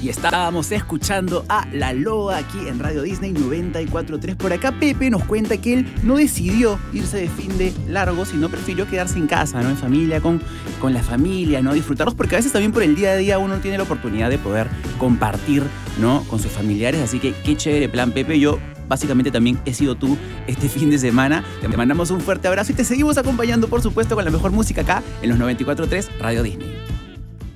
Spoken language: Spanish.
Y estábamos escuchando a La Loa aquí en Radio Disney 94.3. Por acá Pepe nos cuenta que él no decidió irse de fin de largo, sino prefirió quedarse en casa, ¿no? En familia, con la familia, ¿no? Disfrutarlos, porque a veces también por el día a día uno tiene la oportunidad de poder compartir, ¿no? Con sus familiares. Así que qué chévere plan, Pepe. Yo básicamente también he sido tú este fin de semana. Te mandamos un fuerte abrazo y te seguimos acompañando, por supuesto, con la mejor música acá en los 94.3 Radio Disney.